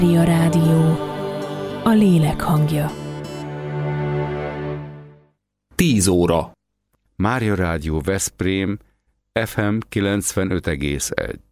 Mária Rádió, a lélek hangja. 10 óra. Mária Rádió Veszprém, FM 95,1.